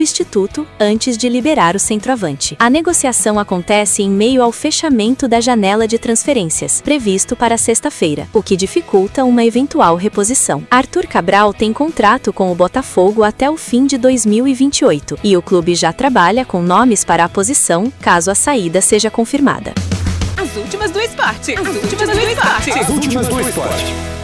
substituto antes de liberar o centroavante. A negociação acontece em meio ao fechamento da janela de transferências, previsto para sexta-feira, o que dificulta uma eventual reposição. Arthur Cabral tem contrato com o Botafogo até o fim de 2028, e o clube já trabalha com nomes para a posição, caso a saída seja confirmada. As últimas do esporte. As últimas do esporte. As últimas do esporte.